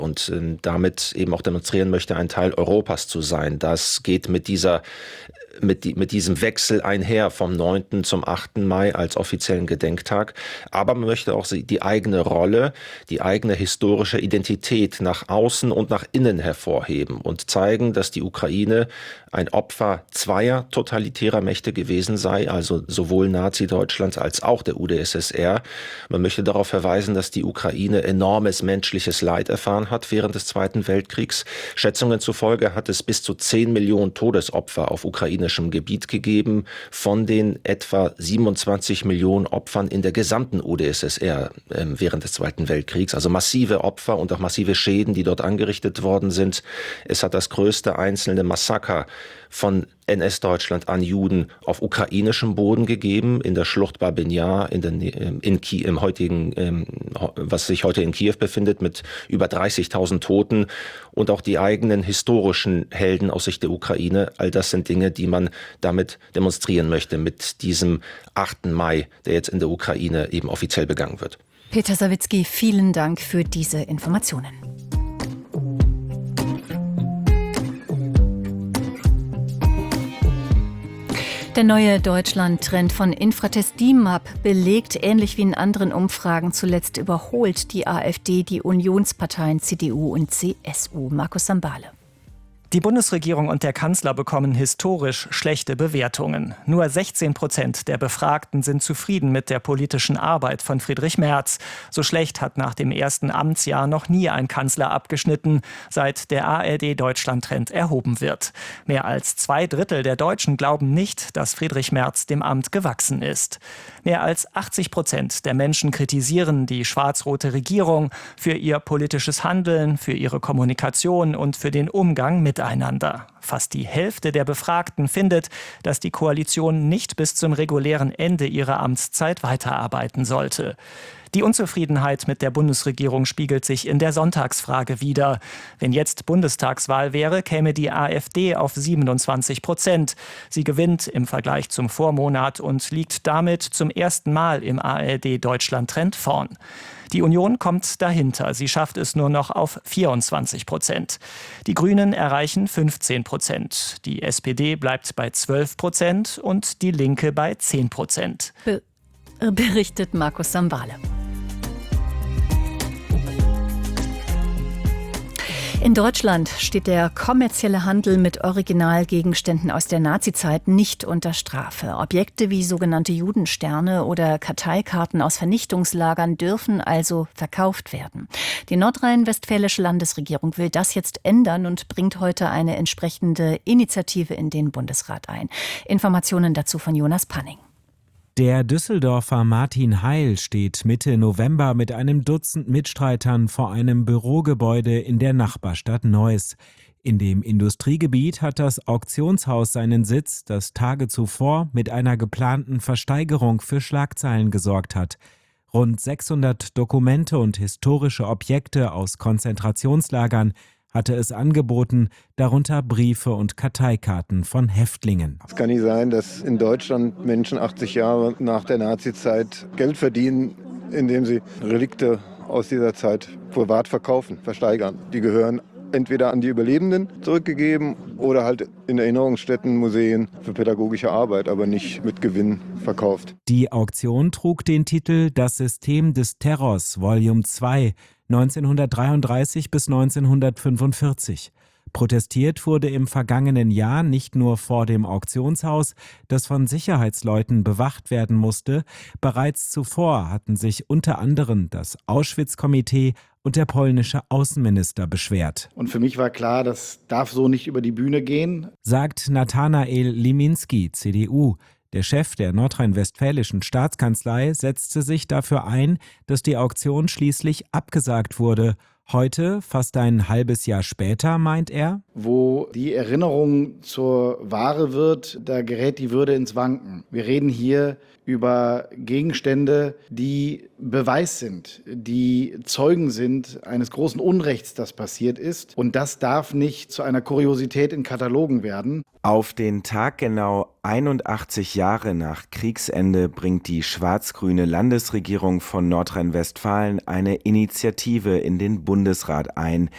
und damit eben auch demonstrieren möchte, ein Teil Europas zu sein. Das geht mit diesem Wechsel einher vom 9. zum 8. Mai als offiziellen Gedenktag. Aber man möchte auch die eigene Rolle, die eigene historische Identität nach außen und nach innen hervorheben und zeigen, dass die Ukraine ein Opfer zweier totalitärer Mächte gewesen sei, also sowohl Nazi-Deutschlands als auch der UdSSR. Man möchte darauf verweisen, dass die Ukraine enormes menschliches Leid erfahren hat während des Zweiten Weltkriegs. Schätzungen zufolge hat es bis zu 10 Millionen Todesopfer auf ukrainischem Gebiet gegeben, von den etwa 27 Millionen Opfern in der gesamten UdSSR während des Zweiten Weltkriegs. Also massive Opfer und auch massive Schäden, die dort angerichtet worden sind. Es hat das größte einzelne Massaker von NS-Deutschland an Juden auf ukrainischem Boden gegeben, in der Schlucht Babyn Jar, was sich heute in Kiew befindet, mit über 30.000 Toten, und auch die eigenen historischen Helden aus Sicht der Ukraine. All das sind Dinge, die man damit demonstrieren möchte, mit diesem 8. Mai, der jetzt in der Ukraine eben offiziell begangen wird. Peter Sawicki, vielen Dank für diese Informationen. Der neue Deutschland-Trend von Infratest DIMAP belegt, ähnlich wie in anderen Umfragen zuletzt, überholt die AfD die Unionsparteien CDU und CSU. Markus Sambale. Die Bundesregierung und der Kanzler bekommen historisch schlechte Bewertungen. Nur 16% der Befragten sind zufrieden mit der politischen Arbeit von Friedrich Merz. So schlecht hat nach dem ersten Amtsjahr noch nie ein Kanzler abgeschnitten, seit der ARD-Deutschland-Trend erhoben wird. Mehr als 2/3 der Deutschen glauben nicht, dass Friedrich Merz dem Amt gewachsen ist. Mehr als 80% der Menschen kritisieren die schwarz-rote Regierung für ihr politisches Handeln, für ihre Kommunikation und für den Umgang miteinander. Fast die Hälfte der Befragten findet, dass die Koalition nicht bis zum regulären Ende ihrer Amtszeit weiterarbeiten sollte. Die Unzufriedenheit mit der Bundesregierung spiegelt sich in der Sonntagsfrage wider. Wenn jetzt Bundestagswahl wäre, käme die AfD auf 27%. Sie gewinnt im Vergleich zum Vormonat und liegt damit zum ersten Mal im ARD-Deutschland-Trend vorn. Die Union kommt dahinter. Sie schafft es nur noch auf 24%. Die Grünen erreichen 15%. Die SPD bleibt bei 12% und die Linke bei 10%. Berichtet Markus Sambale. In Deutschland steht der kommerzielle Handel mit Originalgegenständen aus der Nazizeit nicht unter Strafe. Objekte wie sogenannte Judensterne oder Karteikarten aus Vernichtungslagern dürfen also verkauft werden. Die nordrhein-westfälische Landesregierung will das jetzt ändern und bringt heute eine entsprechende Initiative in den Bundesrat ein. Informationen dazu von Jonas Panning. Der Düsseldorfer Martin Heil steht Mitte November mit einem Dutzend Mitstreitern vor einem Bürogebäude in der Nachbarstadt Neuss. In dem Industriegebiet hat das Auktionshaus seinen Sitz, das Tage zuvor mit einer geplanten Versteigerung für Schlagzeilen gesorgt hat. Rund 600 Dokumente und historische Objekte aus Konzentrationslagern hatte es angeboten, darunter Briefe und Karteikarten von Häftlingen. Es kann nicht sein, dass in Deutschland Menschen 80 Jahre nach der Nazizeit Geld verdienen, indem sie Relikte aus dieser Zeit privat verkaufen, versteigern. Die gehören entweder an die Überlebenden zurückgegeben oder halt in Erinnerungsstätten, Museen für pädagogische Arbeit, aber nicht mit Gewinn verkauft. Die Auktion trug den Titel Das System des Terrors, Volume 2, 1933 bis 1945. Protestiert wurde im vergangenen Jahr nicht nur vor dem Auktionshaus, das von Sicherheitsleuten bewacht werden musste. Bereits zuvor hatten sich unter anderem das Auschwitz-Komitee und der polnische Außenminister beschwert. Und für mich war klar, das darf so nicht über die Bühne gehen, sagt Nathanael Liminski, CDU. Der Chef der nordrhein-westfälischen Staatskanzlei setzte sich dafür ein, dass die Auktion schließlich abgesagt wurde. Heute, fast ein halbes Jahr später, meint er, wo die Erinnerung zur Ware wird, da gerät die Würde ins Wanken. Wir reden hier über Gegenstände, die Beweis sind, die Zeugen sind eines großen Unrechts, das passiert ist. Und das darf nicht zu einer Kuriosität in Katalogen werden. Auf den Tag genau 81 Jahre nach Kriegsende bringt die schwarz-grüne Landesregierung von Nordrhein-Westfalen eine Initiative in den Bundesrat ein,